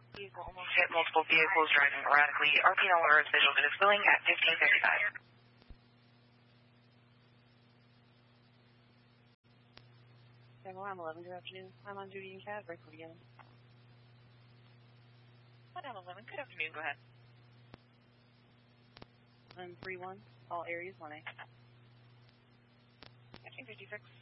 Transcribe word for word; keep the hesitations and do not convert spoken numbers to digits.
Vehicle almost hit multiple vehicles driving erratically. R P N alert is visual and is filling at fifteen fifty-five. I'm eleven, good afternoon. I'm on duty in C A D. Break again. one eleven, good afternoon. Go ahead. one three one, all areas one A. fifteen fifty-six.